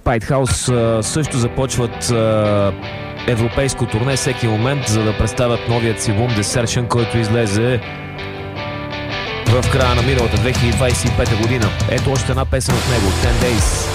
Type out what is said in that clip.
Spitehouse също започват европейско турне всеки момент, за да представят новият си албум Desertion, който излезе в края на миналата 2025 година. Ето още една песен от него, 10 Days.